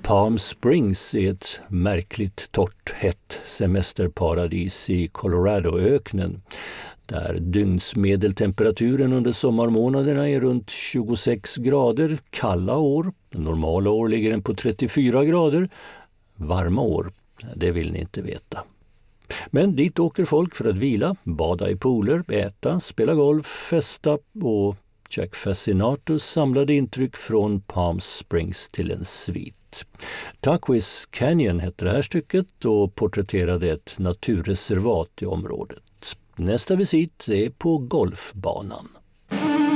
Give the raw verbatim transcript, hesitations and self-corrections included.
Palm Springs är ett märkligt torrt, hett semesterparadis i Coloradoöknen, där dygnsmedeltemperaturen under sommarmånaderna är runt tjugosex grader. Kalla år, normala år ligger den på trettiofyra grader. Varma år, det vill ni inte veta. Men dit åker folk för att vila, bada i pooler, äta, spela golf, festa och Jack Fascinatos samlade intryck från Palm Springs till en svit. Turquoise Canyon hette det här stycket och porträtterade ett naturreservat i området. Nästa visit är på golfbanan.